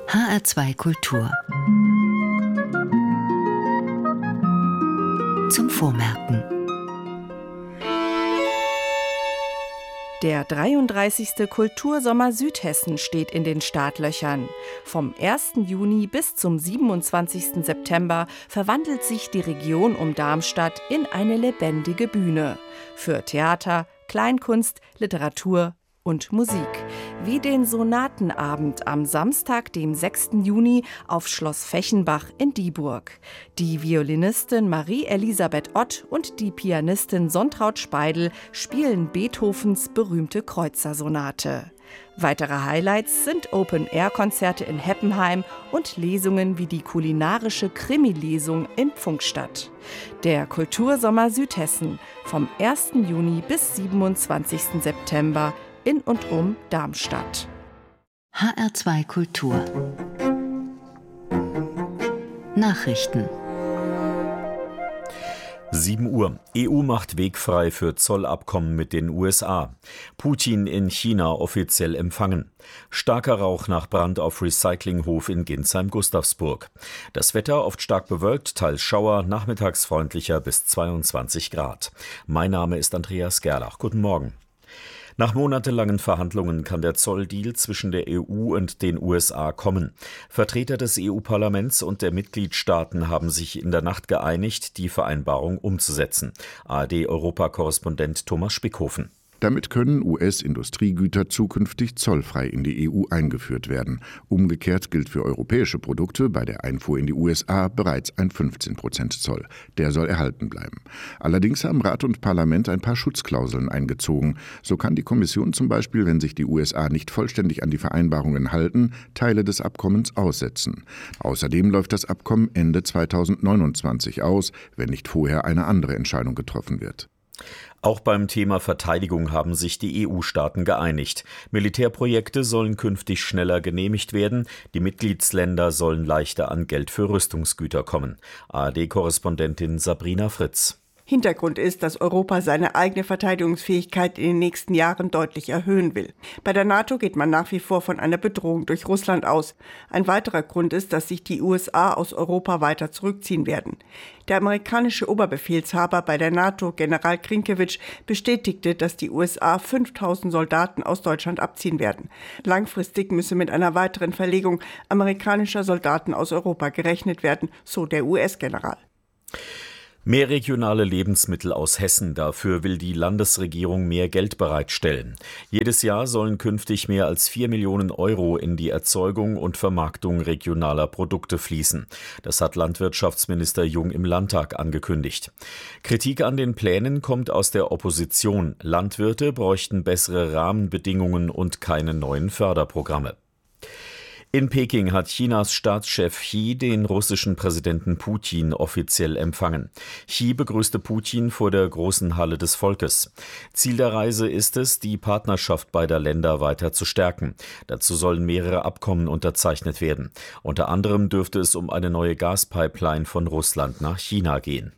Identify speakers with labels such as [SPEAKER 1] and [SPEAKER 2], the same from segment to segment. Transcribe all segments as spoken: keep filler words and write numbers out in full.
[SPEAKER 1] H R zwei Kultur. Zum Vormerken.
[SPEAKER 2] Der dreiunddreißigste Kultursommer Südhessen steht in den Startlöchern. Vom ersten Juni bis zum siebenundzwanzigsten September verwandelt sich die Region um Darmstadt in eine lebendige Bühne. Für Theater, Kleinkunst, Literatur und Musik. Wie den Sonatenabend am Samstag, dem sechsten Juni auf Schloss Fechenbach in Dieburg. Die Violinistin Marie-Elisabeth Ott und die Pianistin Sontraud Speidel spielen Beethovens berühmte Kreuzer-Sonate. Weitere Highlights sind Open-Air-Konzerte in Heppenheim und Lesungen wie die kulinarische Krimi-Lesung in Pfungstadt. Der Kultursommer Südhessen vom ersten Juni bis siebenundzwanzigsten September in und um Darmstadt.
[SPEAKER 1] H R zwei Kultur. Nachrichten.
[SPEAKER 3] sieben Uhr. E U macht Weg frei für Zollabkommen mit den U S A. Putin in China offiziell empfangen. Starker Rauch nach Brand auf Recyclinghof in Ginsheim-Gustavsburg. Das Wetter oft stark bewölkt, teils Schauer, nachmittags freundlicher bis zweiundzwanzig Grad. Mein Name ist Andreas Gerlach. Guten Morgen. Nach monatelangen Verhandlungen kann der Zolldeal zwischen der E U und den U S A kommen. Vertreter des E U-Parlaments und der Mitgliedstaaten haben sich in der Nacht geeinigt, die Vereinbarung umzusetzen. A R D-Europakorrespondent Thomas Spickhofen.
[SPEAKER 4] Damit können U S-Industriegüter zukünftig zollfrei in die E U eingeführt werden. Umgekehrt gilt für europäische Produkte bei der Einfuhr in die U S A bereits ein fünfzehn Prozent Zoll. Der soll erhalten bleiben. Allerdings haben Rat und Parlament ein paar Schutzklauseln eingezogen. So kann die Kommission zum Beispiel, wenn sich die U S A nicht vollständig an die Vereinbarungen halten, Teile des Abkommens aussetzen. Außerdem läuft das Abkommen Ende zweitausendneunundzwanzig aus, wenn nicht vorher eine andere Entscheidung getroffen wird.
[SPEAKER 3] Auch beim Thema Verteidigung haben sich die E U-Staaten geeinigt. Militärprojekte sollen künftig schneller genehmigt werden. Die Mitgliedsländer sollen leichter an Geld für Rüstungsgüter kommen. A R D-Korrespondentin Sabrina Fritz.
[SPEAKER 5] Hintergrund ist, dass Europa seine eigene Verteidigungsfähigkeit in den nächsten Jahren deutlich erhöhen will. Bei der NATO geht man nach wie vor von einer Bedrohung durch Russland aus. Ein weiterer Grund ist, dass sich die U S A aus Europa weiter zurückziehen werden. Der amerikanische Oberbefehlshaber bei der NATO, General Krinkewitsch, bestätigte, dass die U S A fünftausend Soldaten aus Deutschland abziehen werden. Langfristig müsse mit einer weiteren Verlegung amerikanischer Soldaten aus Europa gerechnet werden, so der U S-General.
[SPEAKER 3] Mehr regionale Lebensmittel aus Hessen. Dafür will die Landesregierung mehr Geld bereitstellen. Jedes Jahr sollen künftig mehr als vier Millionen Euro in die Erzeugung und Vermarktung regionaler Produkte fließen. Das hat Landwirtschaftsminister Jung im Landtag angekündigt. Kritik an den Plänen kommt aus der Opposition. Landwirte bräuchten bessere Rahmenbedingungen und keine neuen Förderprogramme. In Peking hat Chinas Staatschef Xi den russischen Präsidenten Putin offiziell empfangen. Xi begrüßte Putin vor der großen Halle des Volkes. Ziel der Reise ist es, die Partnerschaft beider Länder weiter zu stärken. Dazu sollen mehrere Abkommen unterzeichnet werden. Unter anderem dürfte es um eine neue Gaspipeline von Russland nach China gehen.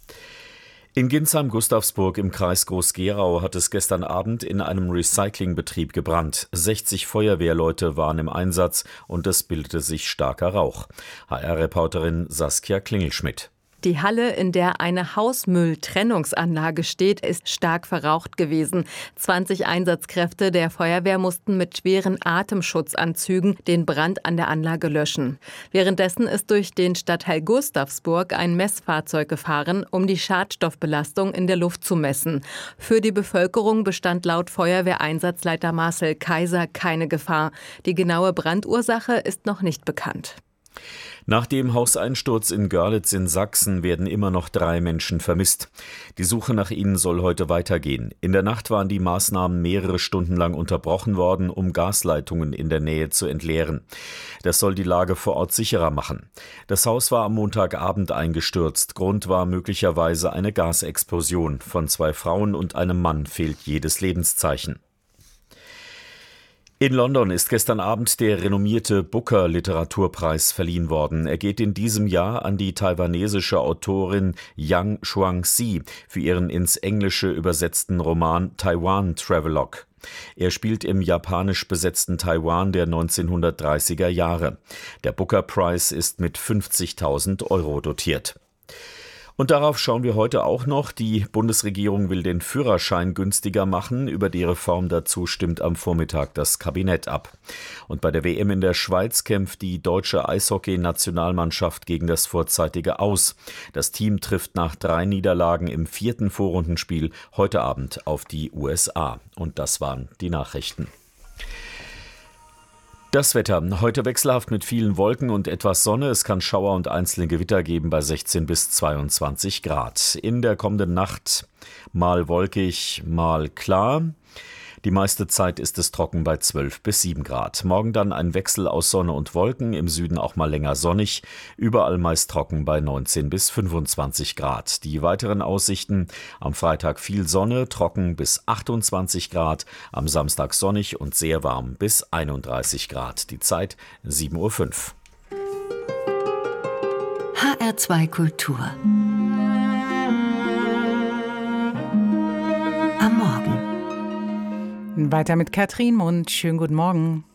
[SPEAKER 3] In Ginsheim-Gustavsburg im Kreis Groß-Gerau hat es gestern Abend in einem Recyclingbetrieb gebrannt. sechzig Feuerwehrleute waren im Einsatz und es bildete sich starker Rauch. H R-Reporterin Saskia Klingelschmidt.
[SPEAKER 6] Die Halle, in der eine Hausmülltrennungsanlage steht, ist stark verraucht gewesen. zwanzig Einsatzkräfte der Feuerwehr mussten mit schweren Atemschutzanzügen den Brand an der Anlage löschen. Währenddessen ist durch den Stadtteil Gustavsburg ein Messfahrzeug gefahren, um die Schadstoffbelastung in der Luft zu messen. Für die Bevölkerung bestand laut Feuerwehreinsatzleiter Marcel Kaiser keine Gefahr. Die genaue Brandursache ist noch nicht bekannt.
[SPEAKER 3] Nach dem Hauseinsturz in Görlitz in Sachsen werden immer noch drei Menschen vermisst. Die Suche nach ihnen soll heute weitergehen. In der Nacht waren die Maßnahmen mehrere Stunden lang unterbrochen worden, um Gasleitungen in der Nähe zu entleeren. Das soll die Lage vor Ort sicherer machen. Das Haus war am Montagabend eingestürzt. Grund war möglicherweise eine Gasexplosion. Von zwei Frauen und einem Mann fehlt jedes Lebenszeichen. In London ist gestern Abend der renommierte Booker-Literaturpreis verliehen worden. Er geht in diesem Jahr an die taiwanesische Autorin Yang Shuangzi für ihren ins Englische übersetzten Roman Taiwan Travelogue. Er spielt im japanisch besetzten Taiwan der neunzehnhundertdreißiger Jahre. Der Booker Prize ist mit fünfzigtausend Euro dotiert. Und darauf schauen wir heute auch noch. Die Bundesregierung will den Führerschein günstiger machen. Über die Reform dazu stimmt am Vormittag das Kabinett ab. Und bei der W M in der Schweiz kämpft die deutsche Eishockey-Nationalmannschaft gegen das vorzeitige Aus. Das Team trifft nach drei Niederlagen im vierten Vorrundenspiel heute Abend auf die U S A. Und das waren die Nachrichten. Das Wetter. Heute wechselhaft mit vielen Wolken und etwas Sonne. Es kann Schauer und einzelne Gewitter geben bei sechzehn bis zweiundzwanzig Grad. In der kommenden Nacht mal wolkig, mal klar. Die meiste Zeit ist es trocken bei zwölf bis sieben Grad. Morgen dann ein Wechsel aus Sonne und Wolken, im Süden auch mal länger sonnig, überall meist trocken bei neunzehn bis fünfundzwanzig Grad. Die weiteren Aussichten: am Freitag viel Sonne, trocken bis achtundzwanzig Grad, am Samstag sonnig und sehr warm bis einunddreißig Grad. Die Zeit sieben Uhr fünf.
[SPEAKER 1] H R zwei Kultur. Am Morgen.
[SPEAKER 7] Weiter mit Katrin Mund. Schönen guten Morgen.